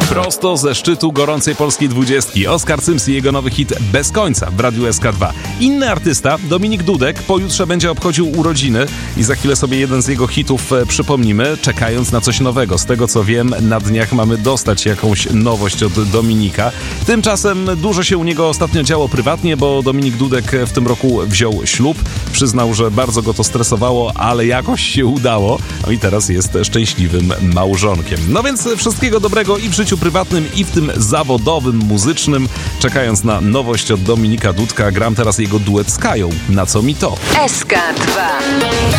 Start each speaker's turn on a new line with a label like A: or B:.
A: Prosto ze szczytu gorącej polskiej 20. Oskar Cyms i jego nowy hit Bez końca w Radiu SK2. Inny artysta, Dominik Dudek, pojutrze będzie obchodził urodziny i za chwilę sobie jeden z jego hitów przypomnimy, czekając na coś nowego. Z tego co wiem, na dniach mamy dostać jakąś nowość od Dominika. Tymczasem dużo się u niego ostatnio działo prywatnie, bo Dominik Dudek w tym roku wziął ślub. Przyznał, że bardzo go to stresowało, ale jakoś się udało. No i teraz jest szczęśliwym małżonkiem. No więc wszystkiego dobrego i w życiu prywatnym, i w tym zawodowym, muzycznym. Czekając na nowość od Dominika Dudka, gram teraz jego duet z Kają. Na co mi to?
B: SK2